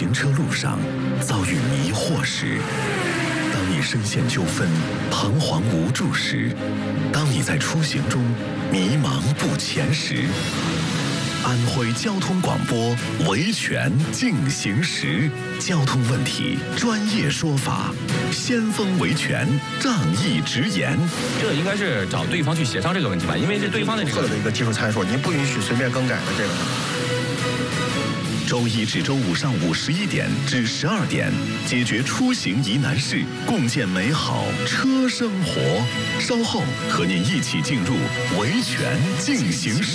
行车路上遭遇迷惑时，当你深陷纠纷、彷徨无助时，当你在出行中迷茫不前时，安徽交通广播维权进行时，交通问题专业说法，先锋维权，仗义直言。 这应该是找对方去协商这个问题吧，因为是对方的这个的一个技术参数，您不允许随便更改的这个。 周一至周五上午11点至12点，解决出行疑难事，共建美好车生活。稍后和您一起进入维权进行时。